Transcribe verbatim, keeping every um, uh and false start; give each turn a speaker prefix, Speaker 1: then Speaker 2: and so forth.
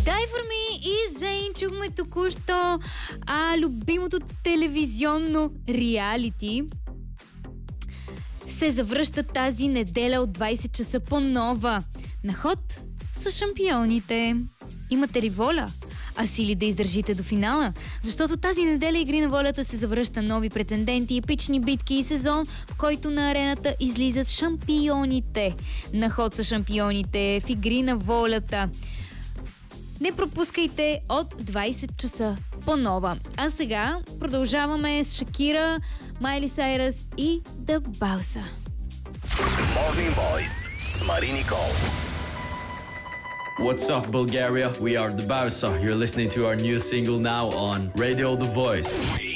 Speaker 1: Die For Me и Zayn чухме току-що а, любимото телевизионно реалити се завръща тази неделя от двайсет часа по нова. На ход са шампионите. Имате ли воля? А сили да издържите до финала? Защото тази неделя Игри на волята се завръща нови претенденти, епични битки и сезон, в който на арената излизат шампионите. На ход са шампионите в Игри на волята. Не пропускайте от двайсет часа по нова. А сега продължаваме с Шакира, Майли Сайръс и The Bausa.
Speaker 2: Morning Voice с Мари Никол.
Speaker 3: What's up, Bulgaria? We are The Bausa. You're listening to our new single now on Radio The Voice.